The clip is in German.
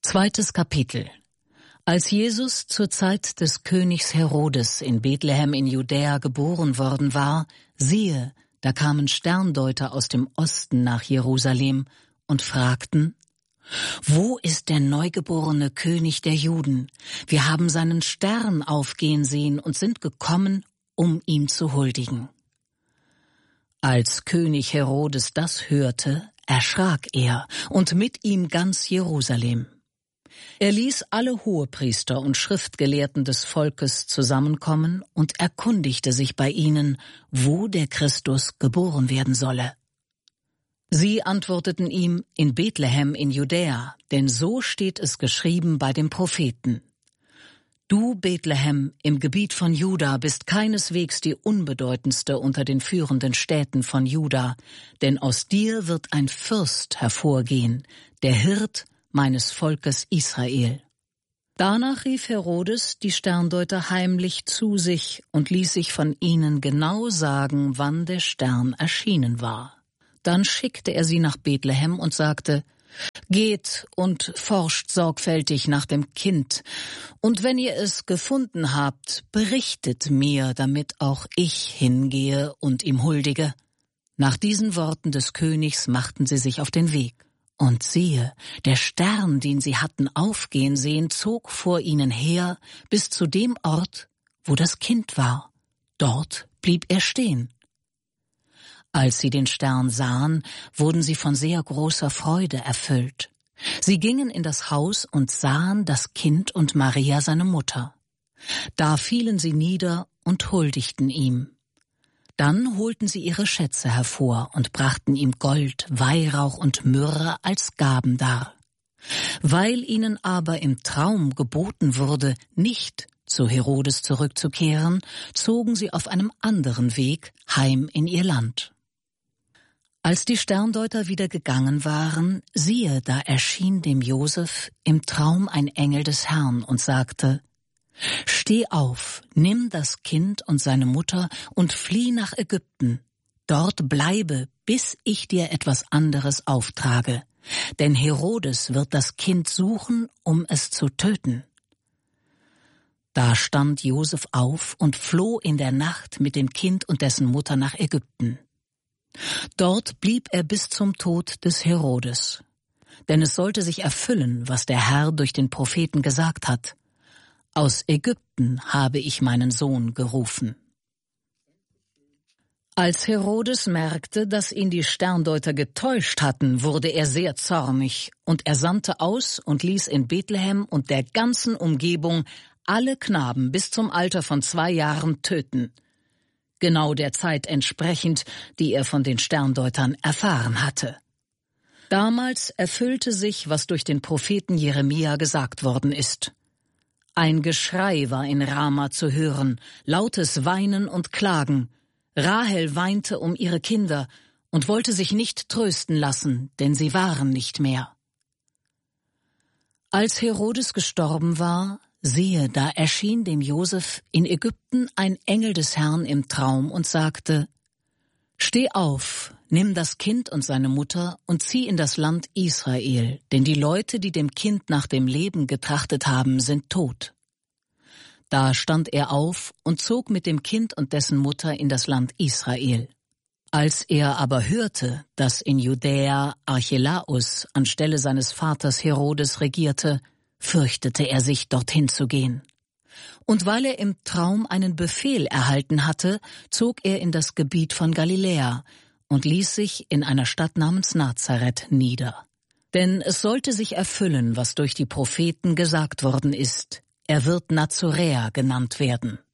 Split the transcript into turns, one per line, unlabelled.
2. Kapitel. Als Jesus zur Zeit des Königs Herodes in Bethlehem in Judäa geboren worden war, siehe, da kamen Sterndeuter aus dem Osten nach Jerusalem und fragten: Wo ist der neugeborene König der Juden? Wir haben seinen Stern aufgehen sehen und sind gekommen, um ihm zu huldigen. Als König Herodes das hörte, erschrak er und mit ihm ganz Jerusalem. Er ließ alle Hohepriester und Schriftgelehrten des Volkes zusammenkommen und erkundigte sich bei ihnen, wo der Christus geboren werden solle. Sie antworteten ihm: In Bethlehem in Judäa, denn so steht es geschrieben bei dem Propheten: Du, Bethlehem, im Gebiet von Juda, bist keineswegs die unbedeutendste unter den führenden Städten von Juda, denn aus dir wird ein Fürst hervorgehen, der Hirt meines Volkes Israel. Danach rief Herodes die Sterndeuter heimlich zu sich und ließ sich von ihnen genau sagen, wann der Stern erschienen war. Dann schickte er sie nach Bethlehem und sagte: Geht und forscht sorgfältig nach dem Kind, und wenn ihr es gefunden habt, berichtet mir, damit auch ich hingehe und ihm huldige. Nach diesen Worten des Königs machten sie sich auf den Weg. Und siehe, der Stern, den sie hatten aufgehen sehen, zog vor ihnen her bis zu dem Ort, wo das Kind war. Dort blieb er stehen. Als sie den Stern sahen, wurden sie von sehr großer Freude erfüllt. Sie gingen in das Haus und sahen das Kind und Maria seine Mutter. Da fielen sie nieder und huldigten ihm. Dann holten sie ihre Schätze hervor und brachten ihm Gold, Weihrauch und Myrrhe als Gaben dar. Weil ihnen aber im Traum geboten wurde, nicht zu Herodes zurückzukehren, zogen sie auf einem anderen Weg heim in ihr Land. Als die Sterndeuter wieder gegangen waren, siehe, da erschien dem Josef im Traum ein Engel des Herrn und sagte: Steh auf, nimm das Kind und seine Mutter und flieh nach Ägypten. Dort bleibe, bis ich dir etwas anderes auftrage. Denn Herodes wird das Kind suchen, um es zu töten. Da stand Josef auf und floh in der Nacht mit dem Kind und dessen Mutter nach Ägypten. Dort blieb er bis zum Tod des Herodes. Denn es sollte sich erfüllen, was der Herr durch den Propheten gesagt hat: Aus Ägypten habe ich meinen Sohn gerufen. Als Herodes merkte, dass ihn die Sterndeuter getäuscht hatten, wurde er sehr zornig, und er sandte aus und ließ in Bethlehem und der ganzen Umgebung alle Knaben bis zum Alter von 2 Jahren töten, genau der Zeit entsprechend, die er von den Sterndeutern erfahren hatte. Damals erfüllte sich, was durch den Propheten Jeremia gesagt worden ist. Ein Geschrei war in Rama zu hören, lautes Weinen und Klagen. Rahel weinte um ihre Kinder und wollte sich nicht trösten lassen, denn sie waren nicht mehr. Als Herodes gestorben war, siehe, da erschien dem Josef in Ägypten ein Engel des Herrn im Traum und sagte: Steh auf, nimm das Kind und seine Mutter und zieh in das Land Israel, denn die Leute, die dem Kind nach dem Leben getrachtet haben, sind tot. Da stand er auf und zog mit dem Kind und dessen Mutter in das Land Israel. Als er aber hörte, dass in Judäa Archelaus anstelle seines Vaters Herodes regierte, fürchtete er sich, dorthin zu gehen. Und weil er im Traum einen Befehl erhalten hatte, zog er in das Gebiet von Galiläa und ließ sich in einer Stadt namens Nazareth nieder. Denn es sollte sich erfüllen, was durch die Propheten gesagt worden ist: Er wird Nazoräer genannt werden.